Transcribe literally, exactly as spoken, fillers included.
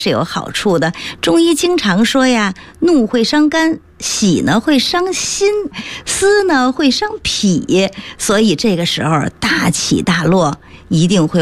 是有好处的。中医经常说呀，怒会伤肝，喜呢会伤心，思呢会伤脾，所以这个时候大起大落一定会